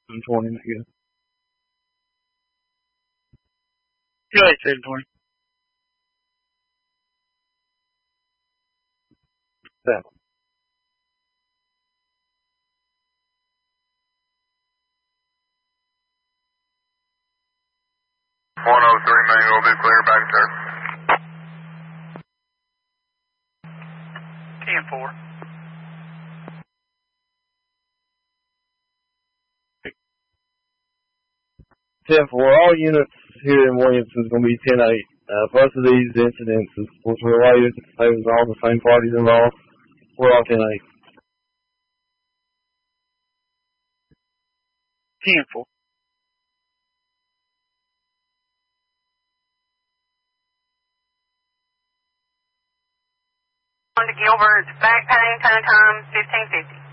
720, I guess. Go ahead, 720. Yeah. manual, be clear back there. 10-4. 10-4. All units here in Williamson is going to be 10-8. Both of these incidents was related. They was all the same parties involved. We're all 10-8. 10-4. On to Gilbert, back pain, time 1550.